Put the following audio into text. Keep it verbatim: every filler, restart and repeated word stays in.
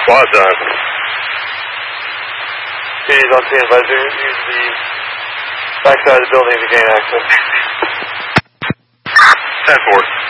Quad done. He's on ten advisor. Use the backside of the building to gain access. ten four.